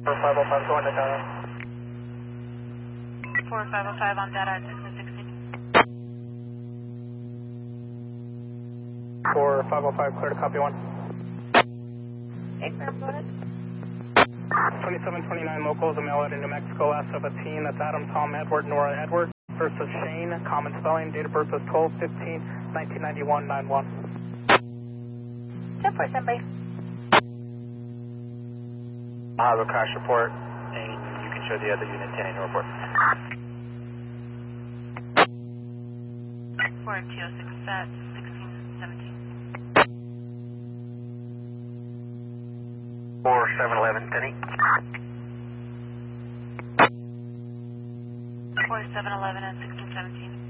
4505 going to data. 4505 on data at 1616. 4505 clear to copy 1. Okay, firm, go ahead. 2729 locals, a male out in New Mexico, last of a teen. That's Adam, Tom, Edward, Nora, Edward. First is Shane, common spelling, date of birth is 12/15/1991, 9-1. 10-4, standby. I'll have a crash report, and you can show the other unit 10 in the report. 4206 at 1617. 4711, Denny. 4711 at 1617.